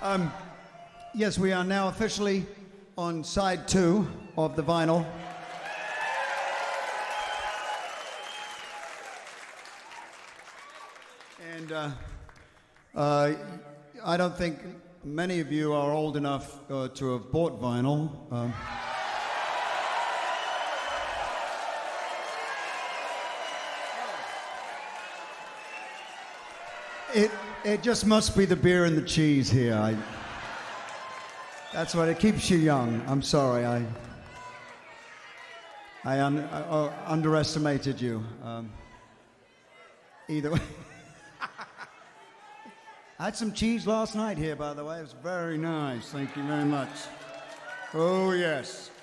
Yes, we are now officially on side 2 of the vinyl. And I don't think many of you are old enough to have bought vinyl. It just must be the beer and the cheese here. That's what it keeps you young. I'm sorry, I underestimated you. Either way. I had some cheese last night here, by the way. It was very nice. Thank you very much. Oh, yes.